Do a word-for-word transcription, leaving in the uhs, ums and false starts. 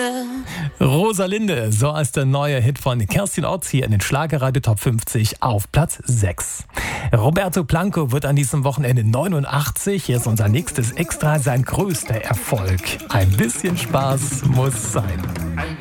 Rosalinde, so ist der neue Hit von Kerstin Ott hier in den Schlagerradio Top fünfzig auf Platz sechs. Roberto Blanco wird an diesem Wochenende neunundachtzig. Hier ist unser nächstes Extra, sein größter Erfolg. Ein bisschen Spaß muss sein.